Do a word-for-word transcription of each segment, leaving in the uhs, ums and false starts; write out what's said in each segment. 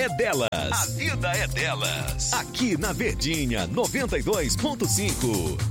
é delas. A vida é delas. Aqui na Verdinha noventa e dois ponto cinco.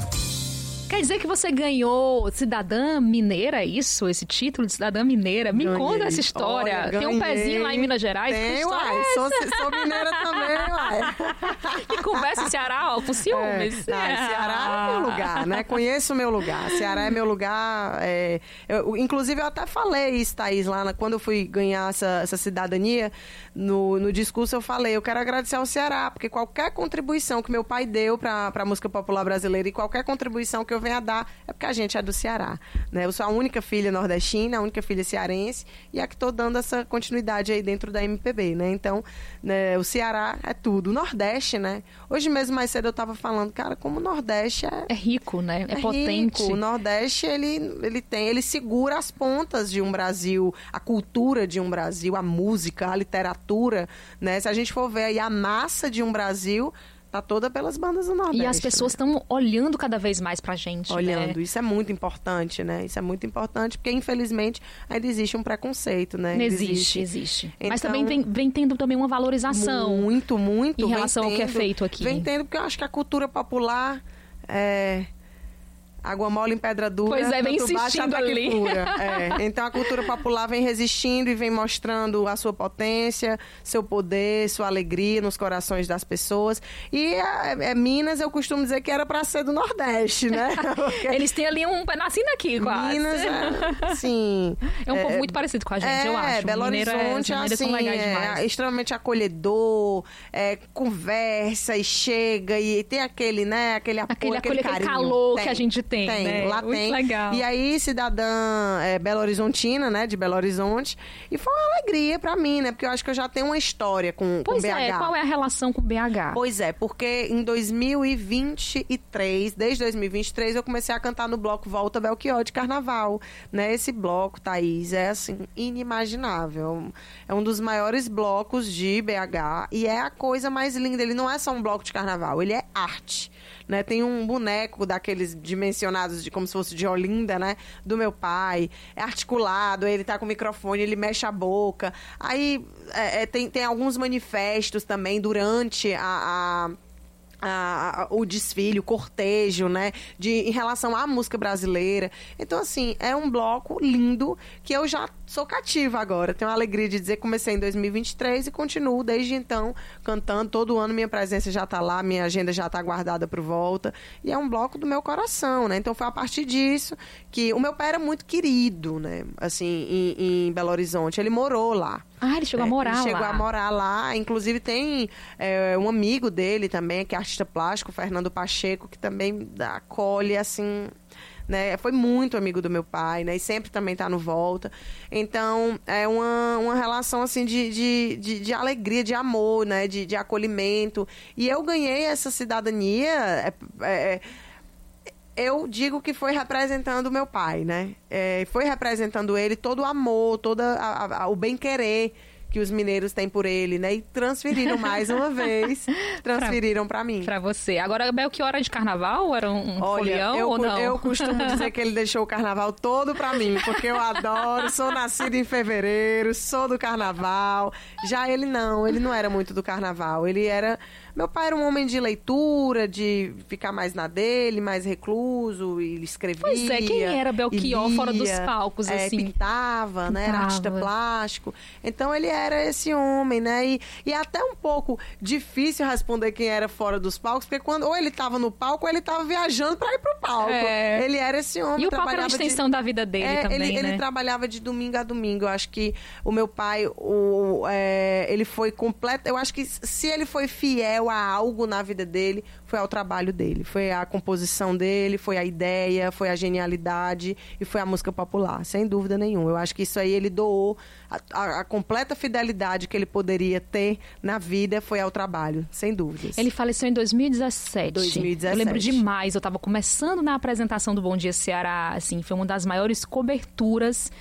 Quer dizer que você ganhou cidadã mineira, é isso? Esse título de cidadã mineira? Me ganhei. Conta essa história. Olha, tem um pezinho lá em Minas Gerais? Tem, uai. É sou, sou mineira também, uai. Que conversa em Ceará, ó, com ciúmes. É, não, é. Ceará é meu lugar, né? Conheço o meu lugar. Ceará é meu lugar. É, eu, inclusive, eu até falei isso, Thaís, lá na, quando eu fui ganhar essa, essa cidadania, no, no discurso eu falei, eu quero agradecer ao Ceará, porque qualquer contribuição que meu pai deu para a música popular brasileira e qualquer contribuição que eu venho a dar é porque a gente é do Ceará, né? Eu sou a única filha nordestina, a única filha cearense e a que estou dando essa continuidade aí dentro da M P B, né? Então, né, o Ceará é tudo. O Nordeste, né? Hoje mesmo, mais cedo, eu estava falando, cara, como o Nordeste é... É rico, né? É, é potente. Rico. O Nordeste, ele, ele tem, ele segura as pontas de um Brasil, a cultura de um Brasil, a música, a literatura, né? Se a gente for ver aí a massa de um Brasil... Tá toda pelas bandas do Nordeste. E as pessoas estão, né, olhando cada vez mais pra gente, olhando, né? Isso é muito importante, né? Isso é muito importante, porque infelizmente ainda existe um preconceito, né? Existe, existe. existe. Então, mas também vem, vem tendo também uma valorização. Muito, muito. Em relação tendo, ao que é feito aqui. Vem tendo, porque eu acho que a cultura popular é... Água mole em pedra dura. Pois é, vem insistindo ali. É. Então a cultura popular vem resistindo e vem mostrando a sua potência, seu poder, sua alegria nos corações das pessoas. E é, é, Minas, eu costumo dizer que era para ser do Nordeste, né? Porque eles têm ali um pedacinho aqui, quase. Minas, é, sim. É um é, povo muito parecido com a gente, é, eu acho. Belo Horizonte, é, assim, são legais demais. É extremamente acolhedor, é, conversa e chega e tem aquele, né? Aquele apoio, aquele, aquele, aquele carinho. calor tem. que a gente tem. Tem, né? lá muito tem. Legal. E aí, cidadã é, Belo Horizontina, né? De Belo Horizonte. E foi uma alegria pra mim, né? Porque eu acho que eu já tenho uma história com, pois com B H. Pois é, qual é a relação com B H? Pois é, porque em dois mil e vinte e três, desde dois mil e vinte e três, eu comecei a cantar no bloco Volta Belchior de Carnaval, né? Esse bloco, Thaís, é assim, inimaginável. É um dos maiores blocos de B H e é a coisa mais linda. Ele não é só um bloco de carnaval, ele é arte. Né, tem um boneco daqueles dimensionados de como se fosse de Olinda, né? Do meu pai. É articulado, ele tá com o microfone, ele mexe a boca. Aí é, é, tem, tem alguns manifestos também durante a... a A, a, o desfile, o cortejo, né, de, em relação à música brasileira. Então, assim, é um bloco lindo que eu já sou cativa agora. Tenho a alegria de dizer que comecei em dois mil e vinte e três e continuo desde então cantando. Todo ano minha presença já está lá, minha agenda já está guardada para Volta. E é um bloco do meu coração, né? Então foi a partir disso que o meu pai era muito querido, né? Assim, em, em Belo Horizonte. Ele morou lá. Ah, ele chegou é, a morar ele lá. Chegou a morar lá. Inclusive tem é, um amigo dele também, que é artista plástico, Fernando Pacheco, que também acolhe, assim... Né? Foi muito amigo do meu pai, né? E sempre também tá no Volta. Então, é uma, uma relação, assim, de, de, de, de alegria, de amor, né? De, de acolhimento. E eu ganhei essa cidadania... É, é, eu digo que foi representando o meu pai, né? É, foi representando ele todo o amor, todo a, a, o bem-querer que os mineiros têm por ele, né? E transferiram mais uma vez, transferiram pra, pra mim. Pra você. Agora, Belchior era de carnaval? Era um Olha, folião eu, ou não? Eu costumo dizer que ele deixou o carnaval todo pra mim, porque eu adoro, sou nascida em fevereiro, sou do carnaval. Já ele não, ele não era muito do carnaval. Ele era... Meu pai era um homem de leitura, de ficar mais na dele, mais recluso, e escrevia. Pois é, quem era Belchior lia, fora dos palcos, é, assim? Pintava, pintava, né? Era artista plástico. Então ele era esse homem, né? E, e é até um pouco difícil responder quem era fora dos palcos, porque quando ou ele estava no palco ou ele estava viajando para ir pro palco. É. Ele era esse homem. E o palco era uma extensão de... da vida dele é, também, ele, né? Ele trabalhava de domingo a domingo. Eu acho que o meu pai, o, é, ele foi completo. Eu acho que se ele foi fiel a algo na vida dele, foi ao trabalho dele. Foi a composição dele, foi a ideia, foi a genialidade e foi a música popular, sem dúvida nenhuma. Eu acho que isso aí ele doou. A, a, a completa fidelidade que ele poderia ter na vida foi ao trabalho, sem dúvidas. Ele faleceu em dois mil e dezessete. dois mil e dezessete. Eu lembro demais, eu estava começando na apresentação do Bom Dia Ceará, assim, foi uma das maiores coberturas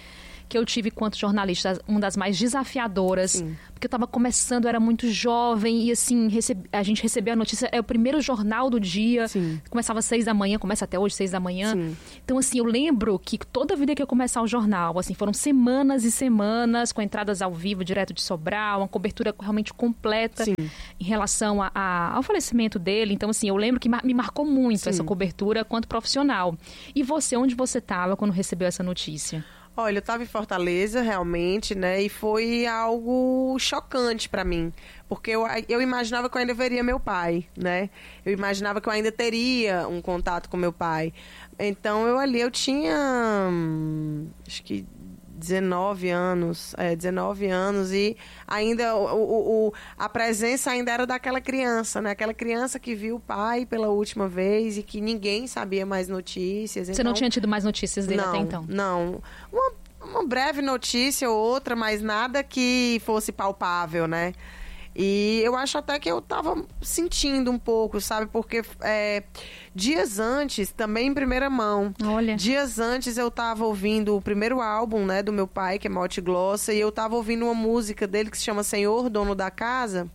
que eu tive quanto jornalista, uma das mais desafiadoras. Sim. Porque eu estava começando, eu era muito jovem e assim, recebe, a gente recebeu a notícia, é o primeiro jornal do dia. Sim. Começava às seis da manhã, começa até hoje, seis da manhã. Sim. Então, assim, eu lembro que toda vida que eu começar o jornal, assim, foram semanas e semanas com entradas ao vivo, direto de Sobral, uma cobertura realmente completa. Sim. Em relação a, a, ao falecimento dele. Então, assim, eu lembro que me marcou muito Sim. essa cobertura quanto profissional. E você, onde você estava quando recebeu essa notícia? Olha, eu estava em Fortaleza, realmente, né? E foi algo chocante para mim. Porque eu, eu imaginava que eu ainda veria meu pai, né? Eu imaginava que eu ainda teria um contato com meu pai. Então, eu ali, eu tinha... Hum, acho que... dezenove anos, é, dezenove anos e ainda o, o, o, a presença ainda era daquela criança, né? Aquela criança que viu o pai pela última vez e que ninguém sabia mais notícias. Você então... não tinha tido mais notícias dele não, até então? Não, uma, uma breve notícia ou outra, mas nada que fosse palpável, né? E eu acho até que eu tava sentindo um pouco, sabe? Porque é, dias antes, também em primeira mão, Olha. dias antes eu tava ouvindo o primeiro álbum, né, do meu pai, que é Morte Glossa, e eu tava ouvindo uma música dele que se chama Senhor, Dono da Casa,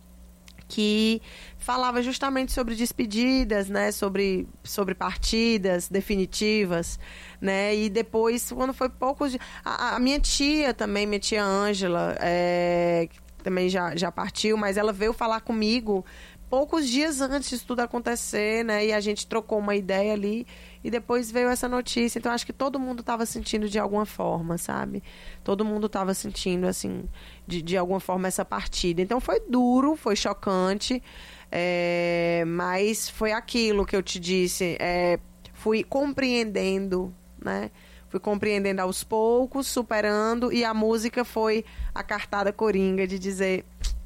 que falava justamente sobre despedidas, né, sobre, sobre partidas definitivas, né, e depois, quando foi poucos dias... A, a minha tia também, minha tia Ângela, é... também já, já partiu, mas ela veio falar comigo poucos dias antes disso tudo acontecer, né? E a gente trocou uma ideia ali e depois veio essa notícia. Então, acho que todo mundo estava sentindo de alguma forma, sabe? Todo mundo estava sentindo, assim, de, de alguma forma essa partida. Então, foi duro, foi chocante, é, mas foi aquilo que eu te disse. É, fui compreendendo, né? Fui compreendendo aos poucos, superando, e a música foi a cartada coringa de dizer,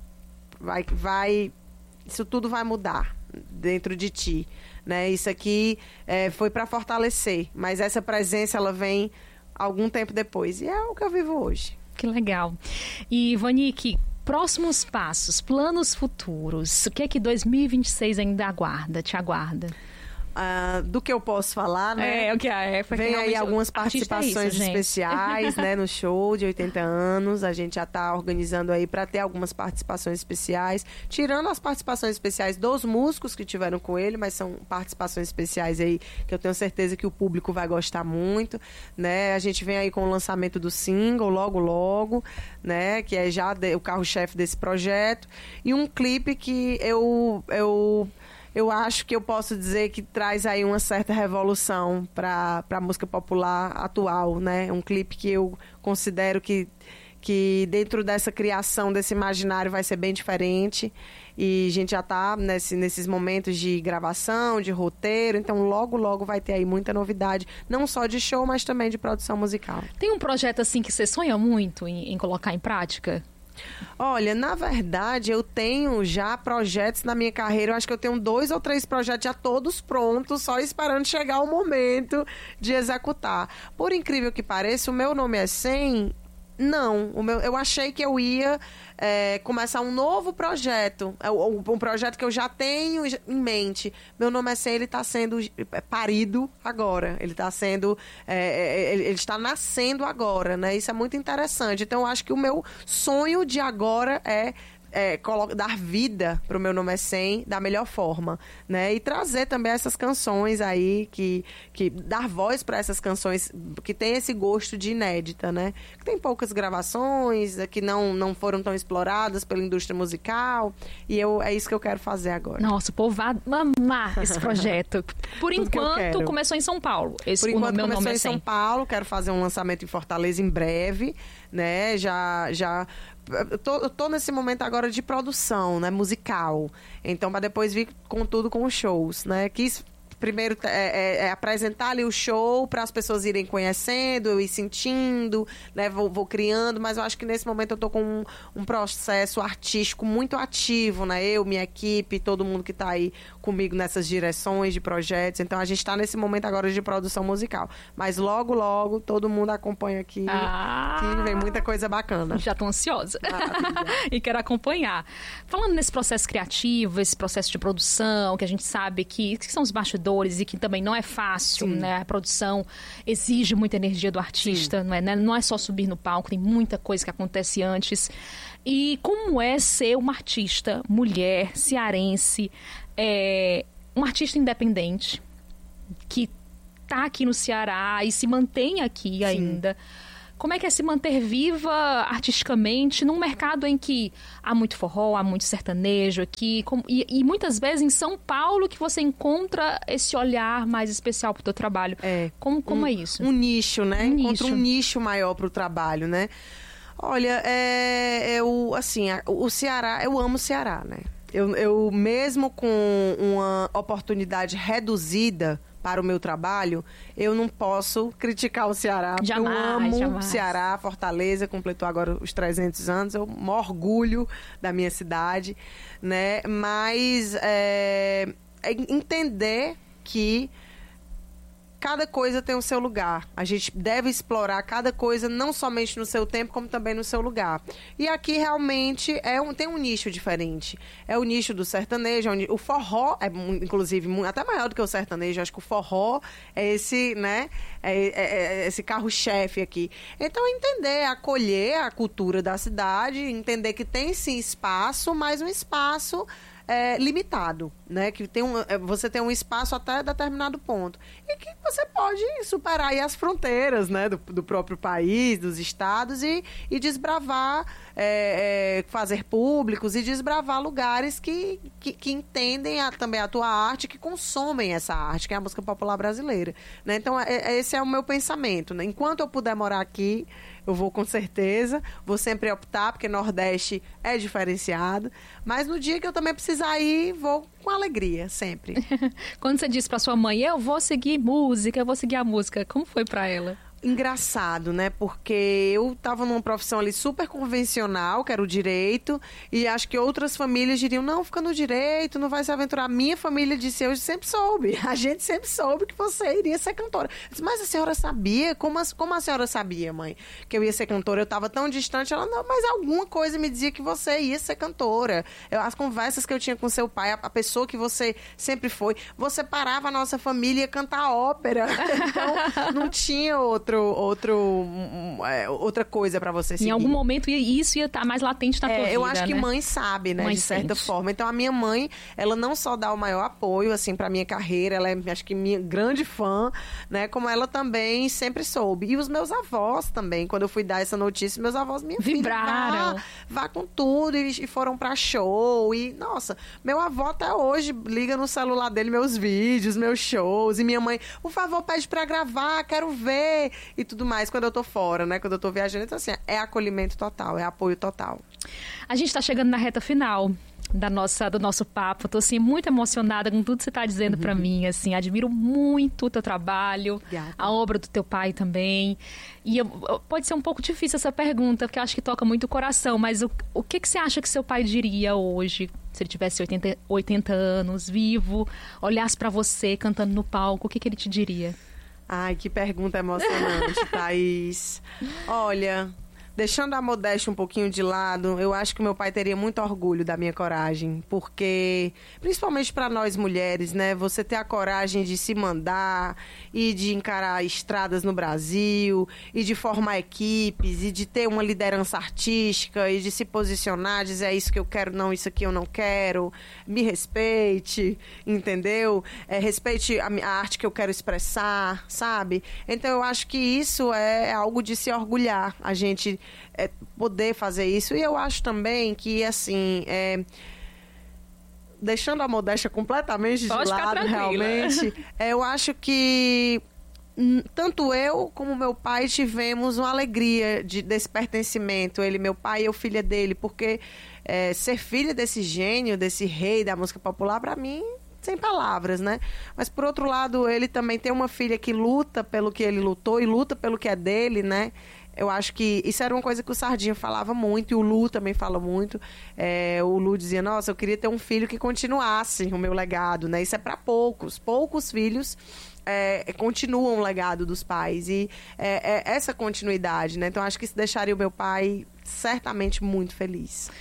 vai, vai, isso tudo vai mudar dentro de ti, né? Isso aqui é, foi para fortalecer, mas essa presença, ela vem algum tempo depois, e é o que eu vivo hoje. Que legal. E, Vonique, próximos passos, planos futuros, o que é que dois mil e vinte e seis ainda aguarda, te aguarda? Uh, do que eu posso falar, né? É, o que é. Vem aí algumas participações é isso, especiais, né? No show de oitenta anos. A gente já está organizando aí para ter algumas participações especiais. Tirando as participações especiais dos músicos que tiveram com ele, mas são participações especiais aí que eu tenho certeza que o público vai gostar muito, né? A gente vem aí com o lançamento do single, logo, logo, né? Que é já de, o carro-chefe desse projeto. E um clipe que eu... eu Eu acho que eu posso dizer que traz aí uma certa revolução para a música popular atual, né? Um clipe que eu considero que, que dentro dessa criação, desse imaginário, vai ser bem diferente. E a gente já está nesse, nesses momentos de gravação, de roteiro, então logo, logo vai ter aí muita novidade, não só de show, mas também de produção musical. Tem um projeto assim que você sonha muito em, em colocar em prática? Olha, na verdade, eu tenho já projetos na minha carreira. Eu acho que eu tenho dois ou três projetos já todos prontos, só esperando chegar o momento de executar. Por incrível que pareça, o meu nome é cem. Não, o meu, eu achei que eu ia é, começar um novo projeto, um projeto que eu já tenho em mente. Meu nome é cem, ele está sendo parido agora, ele está sendo, é, ele está nascendo agora, né? Isso é muito interessante. Então, eu acho que o meu sonho de agora é É, dar vida para o Meu Nome é cem da melhor forma, né? E trazer também essas canções aí, que, que dar voz para essas canções que tem esse gosto de inédita, né? Que tem poucas gravações, que não, não foram tão exploradas pela indústria musical, e eu, é isso que eu quero fazer agora. Nossa, o povo vai amar esse projeto. Por enquanto, começou em São Paulo. Esse, Por enquanto, o meu começou nome é em São Paulo, quero fazer um lançamento em Fortaleza em breve, né? Já... já Eu tô, eu tô nesse momento agora de produção, né, musical. Então, para depois vir com tudo com os shows, né? Quis primeiro é, é, é apresentar ali o show para as pessoas irem conhecendo, eu ir sentindo, né? Vou, vou criando, mas eu acho que nesse momento eu tô com um, um processo artístico muito ativo, né? Eu, minha equipe, todo mundo que tá aí comigo nessas direções de projetos. Então, a gente tá nesse momento agora de produção musical. Mas logo, logo, todo mundo acompanha aqui, ah, que vem muita coisa bacana. Já tô ansiosa. Ah, e quero acompanhar. Falando nesse processo criativo, esse processo de produção, que a gente sabe que, que são os bastidores, bastidores e que também não é fácil, Sim. né? A produção exige muita energia do artista, não é, né? Não é só subir no palco, tem muita coisa que acontece antes. E como é ser uma artista mulher, cearense, é, uma artista independente, que está aqui no Ceará e se mantém aqui Sim. ainda? Como é que é se manter viva artisticamente num mercado em que há muito forró, há muito sertanejo aqui, com, e, e muitas vezes em São Paulo que você encontra esse olhar mais especial para o teu trabalho. É. Como, como um, é isso? Um nicho, né? Um Encontra nicho. um nicho maior para o trabalho, né? Olha, é, é o, assim, a, o Ceará, eu amo o Ceará, né? Eu, eu mesmo com uma oportunidade reduzida para o meu trabalho, eu não posso criticar o Ceará. Jamais, eu amo jamais. Ceará, Fortaleza, completou agora os trezentos anos, eu me orgulho da minha cidade, né? Mas é, é entender que cada coisa tem o seu lugar. A gente deve explorar cada coisa, não somente no seu tempo, como também no seu lugar. E aqui realmente é um, tem um nicho diferente. É o nicho do sertanejo, é o, o forró é, inclusive, até maior do que o sertanejo. Acho que o forró é esse, né? É, é, é esse carro-chefe aqui. Então, entender, acolher a cultura da cidade, entender que tem sim espaço, mas um espaço É, limitado, né? Que tem um, você tem um espaço até determinado ponto. E que você pode superar aí as fronteiras, né? Do, do próprio país, dos estados e, e desbravar, é, é, fazer públicos e desbravar lugares que, que, que entendem a, também a tua arte, que consomem essa arte, que é a música popular brasileira, né? Então, é, esse é o meu pensamento, né? Enquanto eu puder morar aqui, eu vou com certeza, vou sempre optar, porque Nordeste é diferenciado. Mas no dia que eu também precisar ir, vou com alegria, sempre. Quando você disse pra sua mãe, eu vou seguir música, eu vou seguir a música, como foi pra ela? Engraçado, né? Porque eu estava numa profissão ali super convencional, que era o direito, e acho que outras famílias diriam, não, fica no direito, não vai se aventurar. Minha família disse, eu sempre soube, a gente sempre soube que você iria ser cantora. Eu disse, mas a senhora sabia? Como a, como a senhora sabia, mãe, que eu ia ser cantora? Eu estava tão distante. Ela, não, mas alguma coisa me dizia que você ia ser cantora. Eu, as conversas que eu tinha com seu pai, a, a pessoa que você sempre foi, você parava a nossa família e ia cantar ópera. Então, não tinha outro Outro, é, outra coisa pra você seguir. Em algum momento isso ia estar mais latente na é, tua vida, eu acho que né? mãe sabe, né? Mãe de certa sente. forma. Então, a minha mãe, ela não só dá o maior apoio, assim, pra minha carreira, ela é, acho que, minha grande fã, né? Como ela também sempre soube. E os meus avós também, quando eu fui dar essa notícia, meus avós, minha Vibraram. filha, vá, vá com tudo, e, e foram pra show, e, nossa, meu avô até hoje liga no celular dele meus vídeos, meus shows, e minha mãe, por favor, pede pra gravar, quero ver, e tudo mais, quando eu tô fora, né? Quando eu tô viajando, então assim, é acolhimento total, é apoio total. A gente tá chegando na reta final da nossa, do nosso papo. Tô, assim, muito emocionada com tudo que você tá dizendo uhum. pra mim, assim. Admiro muito o teu trabalho, Obrigada. A obra do teu pai também. E eu, pode ser um pouco difícil essa pergunta, porque eu acho que toca muito o coração, mas o, o que, que você acha que seu pai diria hoje, se ele tivesse oitenta, oitenta anos, vivo, olhasse pra você cantando no palco, o que, que ele te diria? Ai, que pergunta emocionante, Thaís. Olha, deixando a modéstia um pouquinho de lado, eu acho que meu pai teria muito orgulho da minha coragem, porque, principalmente para nós mulheres, né, você ter a coragem de se mandar e de encarar estradas no Brasil, e de formar equipes, e de ter uma liderança artística, e de se posicionar, dizer, é isso que eu quero, não, isso aqui eu não quero, me respeite, entendeu? É, respeite a, a arte que eu quero expressar, sabe? Então, eu acho que isso é algo de se orgulhar, a gente É, poder fazer isso. E eu acho também que, assim, é, deixando a modéstia completamente Pode de lado, realmente, é, eu acho que hum, tanto eu como meu pai tivemos uma alegria de, desse pertencimento, ele, meu pai e eu, filha dele, porque é, ser filha desse gênio, desse rei da música popular, para mim, sem palavras, né? Mas, por outro lado, ele também tem uma filha que luta pelo que ele lutou e luta pelo que é dele, né? Eu acho que isso era uma coisa que o Sardinha falava muito, e o Lu também fala muito. É, o Lu dizia, nossa, eu queria ter um filho que continuasse o meu legado, né? Isso é para poucos. Poucos filhos é, continuam o legado dos pais. E é, é essa continuidade, né? Então, acho que isso deixaria o meu pai certamente muito feliz.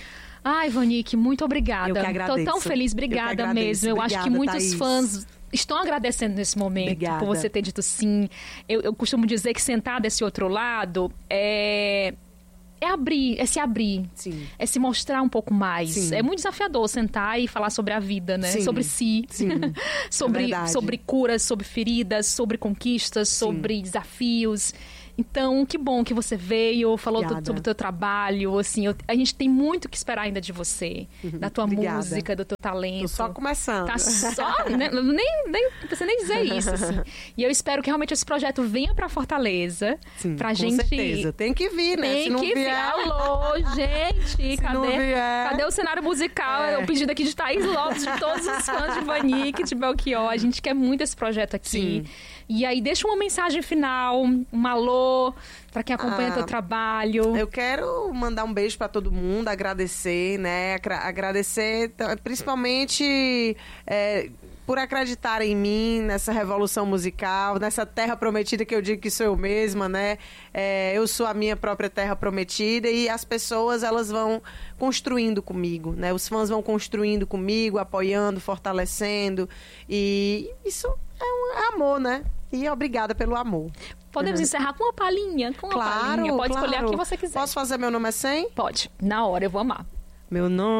Ai, Vanique, muito obrigada. Eu que agradeço. Tô tão feliz, obrigada Eu que agradeço. mesmo. Eu Obrigada, acho que muitos Thaís. fãs estão agradecendo nesse momento. Obrigada. Por você ter dito sim. Eu, eu costumo dizer que sentar desse outro lado é... É abrir, é se abrir, Sim. é se mostrar um pouco mais. Sim. É muito desafiador sentar e falar sobre a vida, né? Sim. Sobre si, Sim. sobre, É verdade. sobre curas, sobre feridas, sobre conquistas, sobre desafios. Então, que bom que você veio, falou do, Obrigada. sobre o teu trabalho, assim, eu- a gente tem muito que esperar ainda de você, da tua Obrigada. música, do teu talento. Tô só começando. Tá só, né? nem, nem, não precisa nem dizer isso, assim. E eu espero que realmente esse projeto venha pra Fortaleza, Sim, pra com gente... certeza. Tem que vir, né? Tem Se não que vir. vier... Alô, gente, não cadê, vier- cadê o cenário musical? É. É o pedido aqui de Thaís Lopes, de todos os fãs de Vanique, de Belchior. A gente quer muito esse projeto aqui. Sim. E aí, deixa uma mensagem final, um alô pra quem acompanha Ah, teu trabalho. Eu quero mandar um beijo pra todo mundo, agradecer, né? Agra- Agradecer t- principalmente é, por acreditar em mim, nessa revolução musical, nessa terra prometida que eu digo que sou eu mesma, né? É, eu sou a minha própria terra prometida e as pessoas, elas vão construindo comigo, né? Os fãs vão construindo comigo, apoiando, fortalecendo. E isso é um amor, né? E obrigada pelo amor. Podemos encerrar com uma palhinha, com uma Claro, palhinha. Pode claro. escolher a que você quiser. Posso fazer Meu Nome é cem? Pode. Na hora, eu vou amar. Meu nome